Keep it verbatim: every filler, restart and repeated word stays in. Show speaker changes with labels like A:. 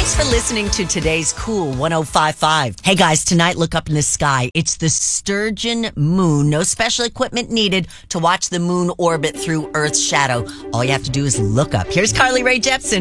A: Thanks for listening to today's Cool one oh five point five. Hey guys, tonight look up in the sky. It's the Sturgeon moon. No special equipment needed to watch the moon orbit through Earth's shadow. All you have to do is look up. Here's Carly Rae Jepsen.